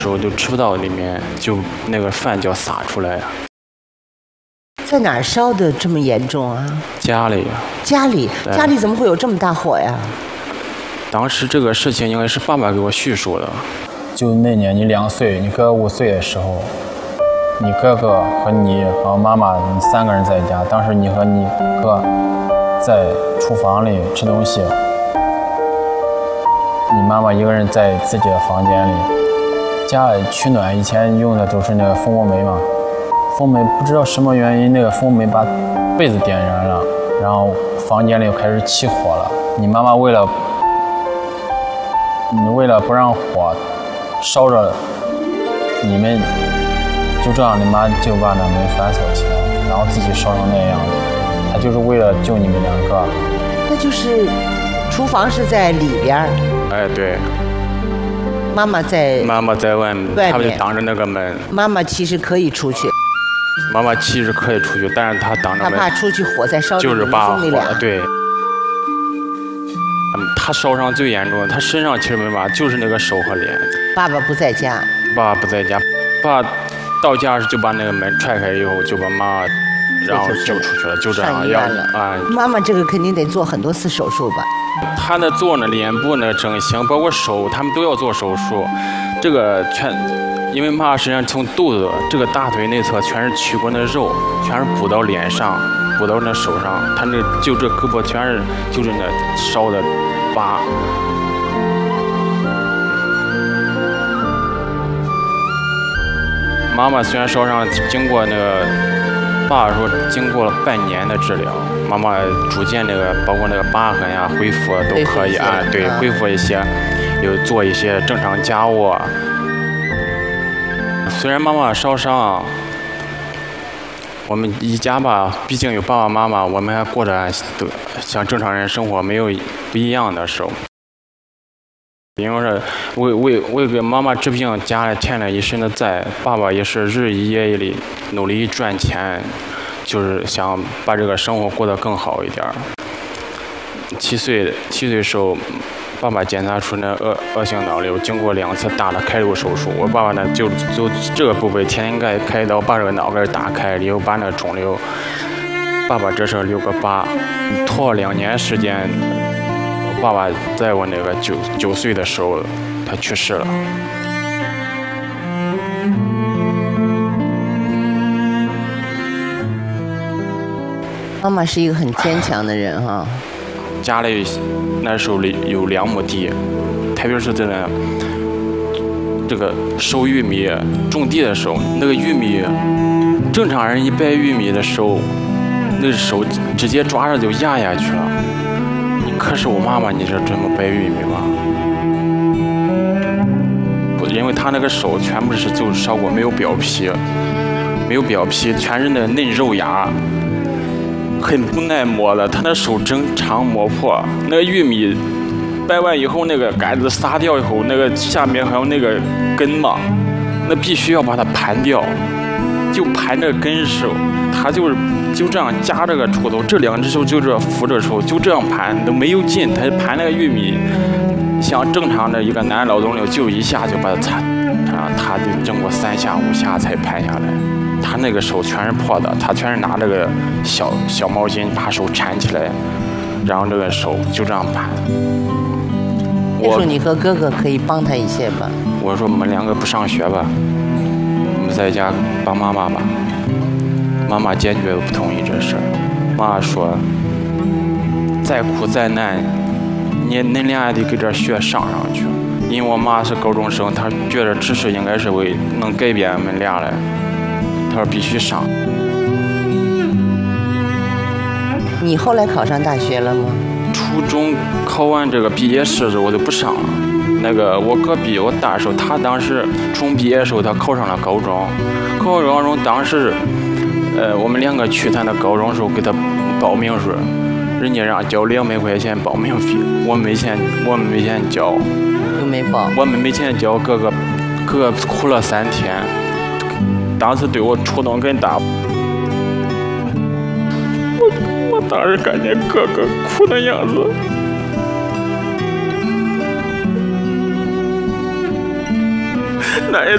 时候就吃不到里面，就那个饭就要洒出来。 在哪儿烧的这么严重啊？ 家里怎么会有这么大火呀？ 当时这个事情应该是爸爸给我叙述的。 就那年你2岁，你哥5岁的时候，你哥哥和你和妈妈，你3个人在家。当时你和你哥在厨房里吃东西，你妈妈一个人在自己的房间里。家里取暖以前用的都是那个蜂窝煤嘛，蜂煤不知道什么原因，那个蜂煤把被子点燃了，然后房间里又开始起火了。你妈妈为了不让火烧着你们，就这样你妈就把那门反锁起来，然后自己烧成那样子。她就是为了救你们2个。 那就是厨房是在里边。 哎，对。 妈妈在外面，他们就挡着那个门。 妈妈其实可以出去。 妈妈其实可以出去，但是她挡着门。 她怕出去火再烧着就是把火， 对。 他烧伤最严重，他身上其实没嘛，就是那个手和脸。 爸爸不在家。 爸到家时就把那个门踹开以后，就把妈然后救出去了，就这样要啊。妈妈这个肯定得做很多次手术吧？ 他那做那脸部那整形，包括手，他们都要做手术。这个因为妈身上从肚子这个大腿内侧全是取过那肉，全是补到脸上。补到那手上，他那就这胳膊全是就是那烧的疤。妈妈虽然烧伤，经过那个爸爸说经过了半年的治疗，妈妈逐渐那个包括那个疤痕呀恢复都可以啊，对，恢复一些，有做一些正常家务。虽然妈妈烧伤。我们一家吧，毕竟有爸爸妈妈，我们还过着都像正常人生活，没有不一样的时候。因为是为给妈妈治病，家里欠了一身的债，爸爸也是日以夜里努力赚钱，就是想把这个生活过得更好一点。7岁时候，爸爸检查出那恶性脑瘤，经过2次大的开颅手术。我爸爸呢就这个部位天天开刀，把这个脑盖打开，以后把那个肿瘤，爸爸这是留个疤，拖了2年时间。我爸爸在我那个9岁的时候，他去世了。 妈妈是一个很坚强的人哈。 家里那时候有2亩地，特别是在这个收玉米、种地的时候，那个玉米，正常人一掰玉米的时候，那手直接抓着就压下去了。可是我妈妈，你这怎么掰玉米吧？因为她那个手全部是就烧过，没有表皮，全是那嫩肉芽。很不耐磨的，他那手正常磨破。那个玉米掰完以后，那个杆子撒掉以后，那个下面还有那个根嘛，那必须要把它盘掉，就盘这根时候，他就这样夹这个锄头，这2只手就这扶着手，就这样盘，都没有劲。他盘那个玉米，像正常的一个男劳动力，就一下就把它他得整过3下5下才盘下来。他那个手全是破的，他全是拿这个小毛巾把手缠起来，然后这个手就这样盘。 我说你和哥哥可以帮他一些吧。 我说我们2个不上学吧，我们在家帮妈妈吧。妈妈坚决不同意这事儿。妈说，再苦再难，恁俩也得给这学上去。因为我妈是高中生，她觉得知识应该是能改变我们俩的。他说必须上。 你后来考上大学了吗？ 初中考完这个毕业试我就不上了。那个我哥比我大的时候，他当时初中毕业的时候，他考上了高中。考上高中当时，我们2个去他那高中的时候给他报名时，人家让交200块钱报名费，我们没钱交。 就没报。 我们没钱交，哥哥哭了3天。当时对我触动更大，我当时看见哥哥哭的样子，那一